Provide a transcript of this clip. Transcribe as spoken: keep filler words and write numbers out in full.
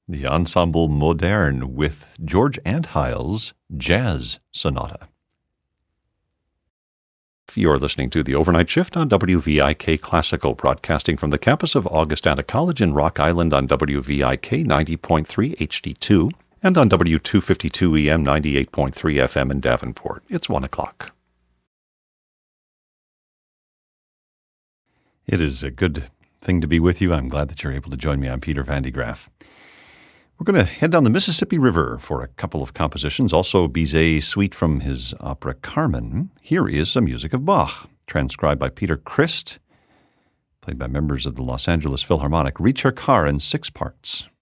the Ensemble Moderne with George Antheil's Jazz Sonata. You're listening to the Overnight Shift on W V I K Classical, broadcasting from the campus of Augustana College in Rock Island on W V I K ninety point three H D two and on W two fifty-two E M ninety-eight point three F M in Davenport. It's one o'clock. It is a good thing to be with you. I'm glad that you're able to join me. I'm Peter Van de Graaff. We're going to head down the Mississippi River for a couple of compositions, also Bizet suite from his opera Carmen. Here is some music of Bach, transcribed by Peter Christ, played by members of the Los Angeles Philharmonic. Ricercar in six parts.